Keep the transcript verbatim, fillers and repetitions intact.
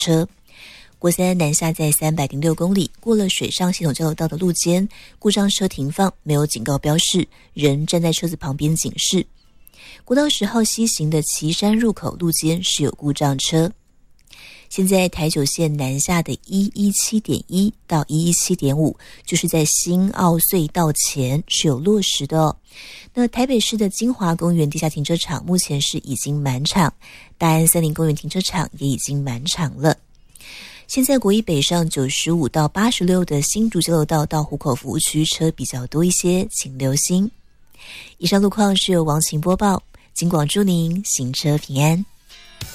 车。国三南下在三百零六公里，过了水上系统交流道的路肩，故障车停放，没有警告标示，人站在车子旁边警示。国道十号西行的旗山入口路肩是有故障车。现在台九线南下的一一七点一到一一七点五，就是在新澳隧道前是有落实的哦。那台北市的金华公园地下停车场目前是已经满场，大安森林公园停车场也已经满场了。现在国一北上九十五到八十六的新竹交流道到湖口服务区车比较多一些，请留心。以上路况是由王晴播报，警广祝您行车平安。